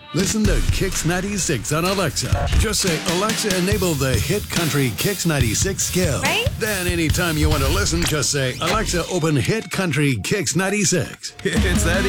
Listen to Kix 96 on Alexa. Just say, Alexa, enable the hit country Kix 96 skill. Right? Then anytime you want to listen, just say, Alexa, open hit country Kix 96. It's that